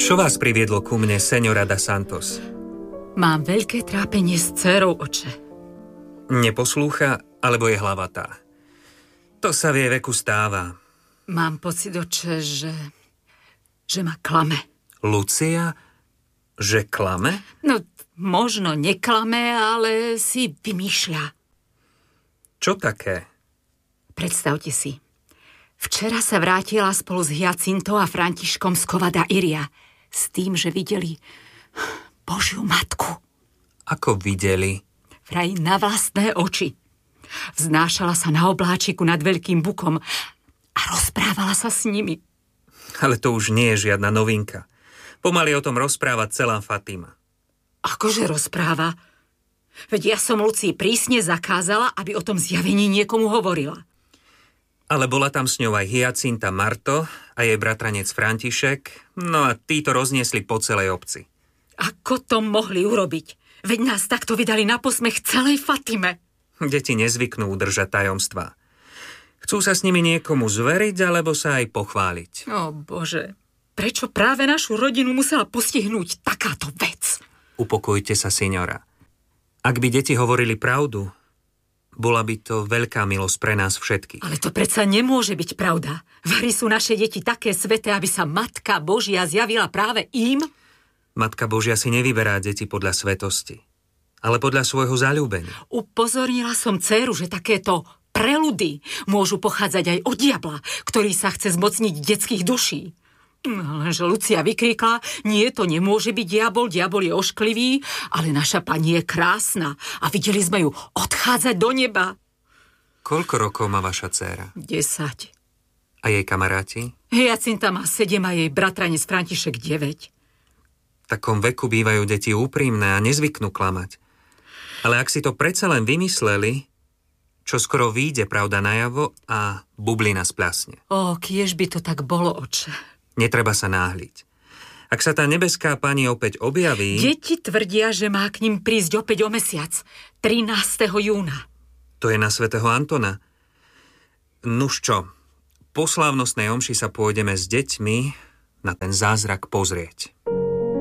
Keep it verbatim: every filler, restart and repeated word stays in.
Čo vás priviedlo ku mne, señora da Santos? Mám veľké trápenie s dcérou, oče. Neposlúcha, alebo je hlavatá? To sa v jej veku stáva. Mám pocit, oče, že... že ma klame. Lucia? Že klame? No, možno neklame, ale si vymýšľa. Čo také? Predstavte si. Včera sa vrátila spolu s Hyacintou a Františkom z Cova da Iria. S tým, že videli Božiu matku. Ako videli? Vraj na vlastné oči. Vznášala sa na obláčiku nad veľkým bukom a rozprávala sa s nimi. Ale to už nie je žiadna novinka. Pomaly o tom rozpráva celá Fatima. Akože rozpráva? Veď ja som Lucii prísne zakázala, aby o tom zjavení niekomu hovorila. Ale bola tam s ňou aj Hyacinta Marto a jej bratranec František, no a títo rozniesli po celej obci. Ako to mohli urobiť? Veď nás takto vydali na posmech celej Fatime. Deti nezvyknú udržať tajomstvá. Chcú sa s nimi niekomu zveriť, alebo sa aj pochváliť. Ó Bože, prečo práve našu rodinu musela postihnúť takáto vec? Upokojte sa, signora. Ak by deti hovorili pravdu, bola by to veľká milosť pre nás všetkých. Ale to predsa nemôže byť pravda. Vari sú naše deti také sveté, aby sa Matka Božia zjavila práve im? Matka Božia si nevyberá deti podľa svetosti, ale podľa svojho zaľúbenia. Upozornila som dcéru, že takéto preludy môžu pochádzať aj od diabla, ktorý sa chce zmocniť detských duší. Lenže Lucia vykríkla, nie, to nemôže byť diabol, diabol je ošklivý, ale naša pani je krásna a videli sme ju odchádzať do neba. Koľko rokov má vaša dcéra? Desať. A jej kamaráti? Hyacinta má sedem a jej bratranec František deväť. V takom veku bývajú deti úprimné a nezvyknú klamať. Ale ak si to predsa len vymysleli, čo skoro vyjde pravda najavo a bublina spľasne. Ó, kiež by to tak bolo, oče. Netreba sa náhliť. Ak sa tá nebeská pani opäť objaví... Deti tvrdia, že má k nim prísť opäť o mesiac, trinásteho júna. To je na svätého Antona. Nuž čo, po slávnostnej omši sa pôjdeme s deťmi na ten zázrak pozrieť.